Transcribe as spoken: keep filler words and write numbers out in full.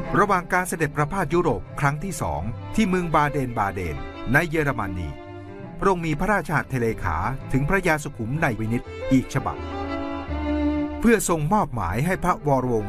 ระหว่างการเสด็จประพาสยุโรปครั้งที่สองที่เมืองบาเดนบาเดนในเยอรมนีพระองค์มีพระราชหัตถเลขาถึงพระยาสุขุมในวินิตอีกฉบับเพื่อทรงมอบหมายให้พระวรวงศ์